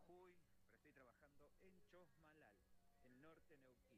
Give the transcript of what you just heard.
Jujuy, pero estoy trabajando en Chosmalal, el norte de Neuquén.